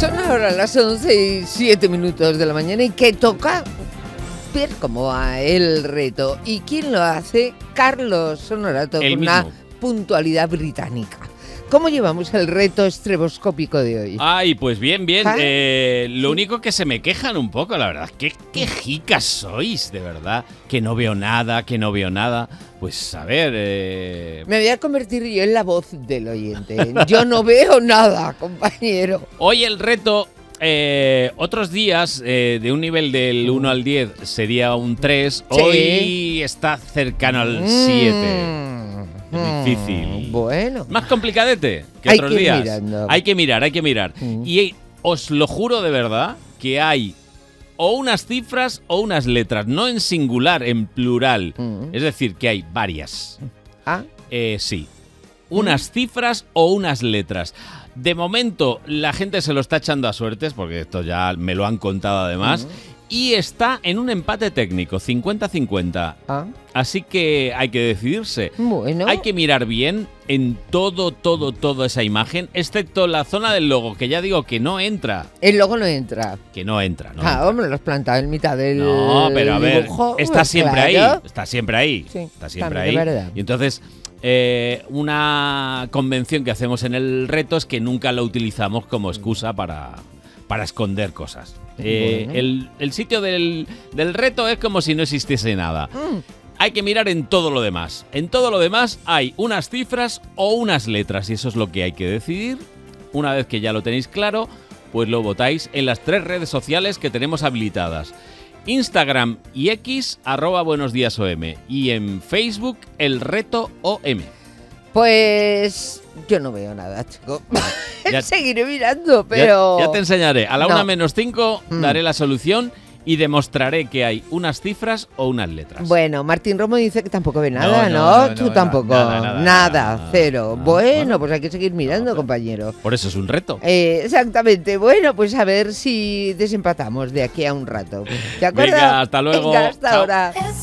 Son ahora las 11:07 de la mañana y que toca ver cómo va el reto. ¿Y quién lo hace? Carlos Honorato, con una puntualidad británica. ¿Cómo llevamos el reto estreboscópico de hoy? Ay, pues bien. Lo único que se me quejan un poco, la verdad. ¿Qué quejicas sois, de verdad? Que no veo nada. Pues a ver... Me voy a convertir yo en la voz del oyente. Yo no veo nada, compañero. Hoy el reto... otros días de un nivel del 1 al 10 sería un 3. Sí. Hoy está cercano al 7. Es difícil. Bueno. Más complicadete que otros días. Mirando. Hay que mirar. Y os lo juro de verdad que hay o unas cifras o unas letras, no en singular, en plural. Es decir, que hay varias. Sí. Unas cifras o unas letras. De momento, la gente se lo está echando a suertes, porque esto ya me lo han contado además, y está en un empate técnico, 50-50. Así que hay que decidirse. Bueno. Hay que mirar bien en toda esa imagen, excepto la zona del logo, que ya digo que no entra. El logo no entra. Que no entra. Hombre, lo has plantado en mitad del No, pero a ver, dibujo. está siempre ahí. Está siempre ahí. Sí, está siempre ahí. Verdad. Y entonces... una convención que hacemos en el reto es que nunca lo utilizamos como excusa para esconder cosas. Bueno. El sitio del reto es como si no existiese nada. Hay que mirar en todo lo demás. En todo lo demás hay unas cifras o unas letras y eso es lo que hay que decidir. Una vez que ya lo tenéis claro, pues lo votáis en las 3 redes sociales que tenemos habilitadas. Instagram y X, @buenosdíasom. Y en Facebook, el reto OM. Pues yo no veo nada, chico. Ya, seguiré mirando, pero... Ya te enseñaré. A la 1:05 daré la solución y demostraré que hay unas cifras o unas letras. Bueno, Martín Romo dice que tampoco ve nada, ¿no? Tú tampoco. Nada, cero. Bueno, pues hay que seguir mirando, compañero. Por eso es un reto. Exactamente. Bueno, pues a ver si desempatamos de aquí a un rato. ¿De acuerdo? Venga, hasta luego. Venga, hasta Chao. ahora.